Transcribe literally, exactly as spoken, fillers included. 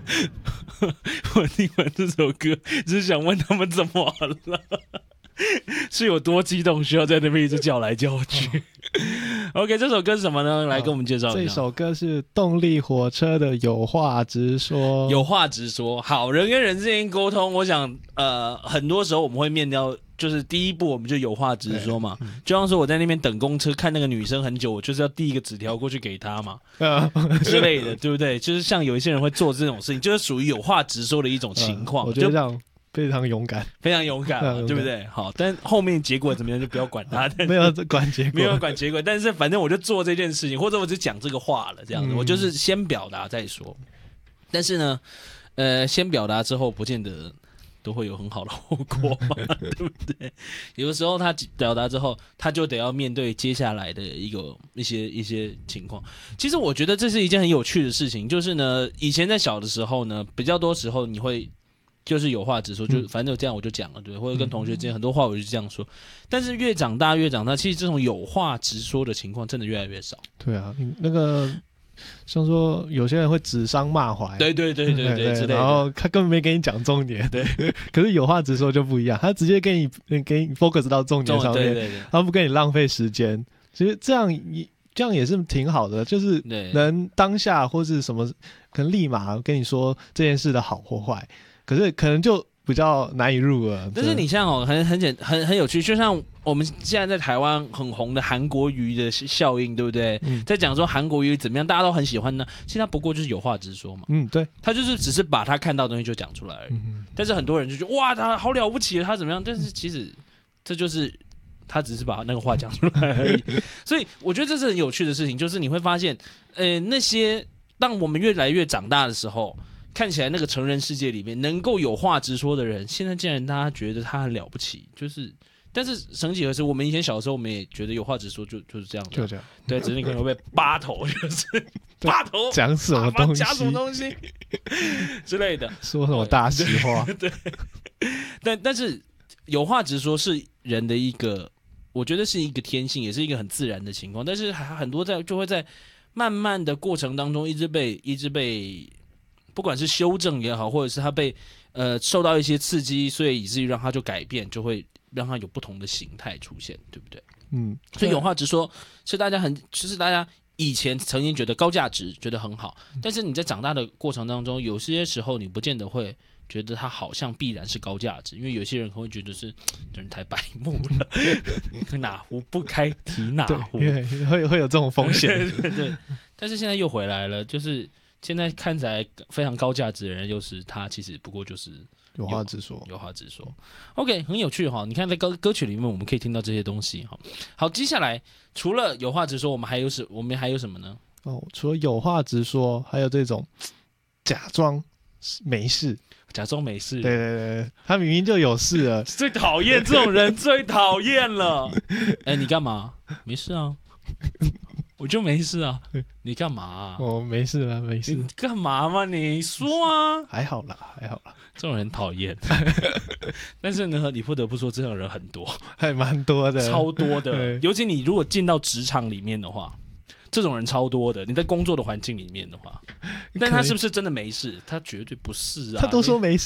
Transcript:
我听完这首歌，只是想问他们怎么了，是有多激动，需要在那边一直叫来叫去。OK， 这首歌是什么呢？来跟我们介绍一下。 这首歌是动力火车的《有话直说》。 有话直说，好，人跟人之间沟通，我想，呃，很多时候我们会面到，就是第一步我们就有话直说嘛。嗯、就像说我在那边等公车，看那个女生很久，我就是要递一个纸条过去给她嘛，之类的，对不对？就是像有一些人会做这种事情，就是属于有话直说的一种情况。 呃、我觉得这样非常勇敢， 非常勇敢嘛，对不对？好，但后面结果怎么样就不要管他， 没有管结果， 没有管结果。但是反正我就做这件事情，或者我只讲这个话了，这样子，嗯、我就是先表达再说。但是呢，呃，先表达之后，不见得都会有很好的后果嘛，对不对？有的时候他表达之后，他就得要面对接下来的一个一些一些情况。其实我觉得这是一件很有趣的事情，就是呢，以前在小的时候呢，比较多时候你会。就是有话直说，就反正就这样我就讲了，对，或者跟同学之间很多话我就这样说。但是越长大越长大，其实这种有话直说的情况真的越来越少。 对啊，那个像说有些人会指桑骂槐， 对对对对 对, 对之类的， 然后他根本没跟你讲重点， 对。 可是有话直说就不一样，他直接给你给你 focus 到重点上面， 对对对， 他不跟你浪费时间。其实这样这样也是挺好的，就是能当下或是什么，可能立马跟你说这件事的好或坏。可是可能就比较难以入耳。 但是你像哦，很很简很很有趣，就像我们现在在台湾很红的韩国瑜的效应，对不对？嗯、在讲说韩国瑜怎么样，大家都很喜欢呢。其实他不过就是有话直说嘛。 嗯，对， 他就是只是把他看到的东西就讲出来而已。嗯、但是很多人就觉得哇，他好了不起，他怎么样？但是其实这就是他只是把那个话讲出来而已。所以我觉得这是很有趣的事情，就是你会发现，呃，那些当我们越来越长大的时候。看起来那个成人世界里面能够有话直说的人，现在竟然大家觉得他很了不起，就是，但是曾几何时，我们以前小的时候，我们也觉得有话直说就就是这样的， 就这样， 对，只是你可能会被扒头，就是扒头， 讲什么东西， 讲什么东西之类的， 说什么大实话， 对，但但是有话直说是人的一个，我觉得是一个天性，也是一个很自然的情况，但是还很多在就会在慢慢的过程当中，一直被一直被。不管是修正也好，或者是他被呃受到一些刺激，所以以至于让他就改变，就会让他有不同的形态出现，对不对？嗯，所以有话直说是大家很，就是大家以前曾经觉得高价值，觉得很好，但是你在长大的过程当中，有些时候你不见得会觉得他好像必然是高价值，因为有些人可能会觉得是这人太白目了，哪壶不开提哪壶， 会会有这种风险， 对, 对对。但是现在又回来了，就是。现在看起来非常高价值的人，就是他其实不过就是有话直说， 有话直说。OK， 很有趣哈。你看在歌歌曲里面，我们可以听到这些东西哈。好，接下来除了有话直说，我们还有什我们还有什么呢？ 哦，除了有话直说，还有这种假装没事， 假装没事。 对对对，他明明就有事了。 最讨厌这种人，最讨厌了。哎、欸，你干嘛？没事啊。我就没事啊，你干嘛、啊？ 我、哦、没事啊，没事。 你干嘛嘛？你说啊。 还好啦，还好啦。 这种人讨厌，但是呢，你不得不说，这种人很多， 还蛮多的， 超多的。尤其你如果进到职场里面的话，这种人超多的。你在工作的环境里面的话，但他是不是真的没事？他绝对不是啊。 他都说没事。